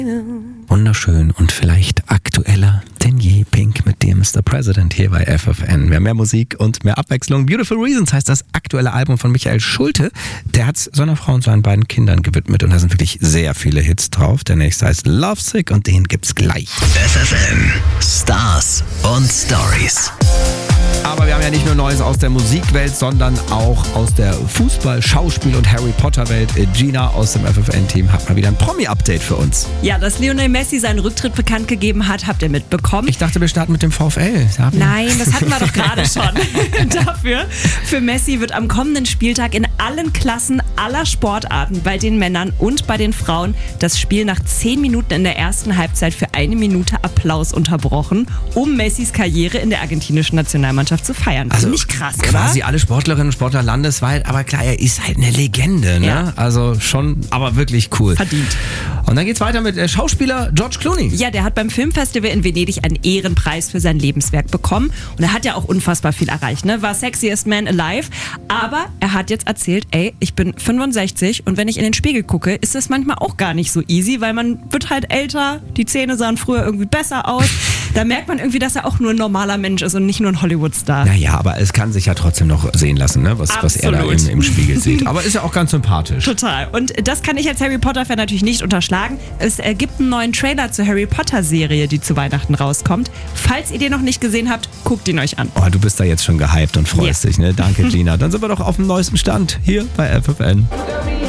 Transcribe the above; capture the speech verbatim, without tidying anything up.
Wunderschön und vielleicht aktueller denn je. Pink mit dem Mister President hier bei F F N. Wir haben mehr Musik und mehr Abwechslung. Beautiful Reasons heißt das aktuelle Album von Michael Schulte. Der hat es seiner Frau und seinen beiden Kindern gewidmet und da sind wirklich sehr viele Hits drauf. Der nächste heißt Lovesick und den gibt's gleich. F F N Stars und Stories. Aber wir haben ja nicht nur Neues aus der Musikwelt, sondern auch aus der Fußball-, Schauspiel- und Harry Potter-Welt. Gina aus dem F F N-Team hat mal wieder ein Promi-Update für uns. Ja, dass Lionel Messi seinen Rücktritt bekannt gegeben hat, habt ihr mitbekommen. Ich dachte, wir starten mit dem VfL. Nein, das hatten wir doch gerade schon. Dafür, für Messi wird am kommenden Spieltag in allen Klassen aller Sportarten, bei den Männern und bei den Frauen, das Spiel nach zehn Minuten in der ersten Halbzeit für eine Minute Applaus unterbrochen, um Messis Karriere in der argentinischen Nationalmannschaft zu feiern. Also nicht krass, quasi oder? alle Sportlerinnen und Sportler landesweit, aber klar, er ist halt eine Legende, ne? Ja. Also schon, aber wirklich cool. Verdient. Und dann geht's weiter mit äh, Schauspieler George Clooney. Ja, der hat beim Filmfestival in Venedig einen Ehrenpreis für sein Lebenswerk bekommen. Und er hat ja auch unfassbar viel erreicht, ne? War Sexiest Man Alive. Aber er hat jetzt erzählt, ey, ich bin fünfundsechzig und wenn ich in den Spiegel gucke, ist das manchmal auch gar nicht so easy, weil man wird halt älter, die Zähne sahen früher irgendwie besser aus. Da merkt man irgendwie, dass er auch nur ein normaler Mensch ist und nicht nur ein Hollywood-Star. Naja, aber es kann sich ja trotzdem noch sehen lassen, ne? was, was er da im, im Spiegel sieht. Aber ist ja auch ganz sympathisch. Total. Und das kann ich als Harry Potter-Fan natürlich nicht unterschlagen. Es äh, gibt einen neuen Trailer zur Harry Potter-Serie, die zu Weihnachten rauskommt. Falls ihr den noch nicht gesehen habt, guckt ihn euch an. Oh, du bist da jetzt schon gehypt und freust Ja. dich, ne? Danke, Gina. Dann sind wir doch auf dem neuesten Stand hier bei F F N.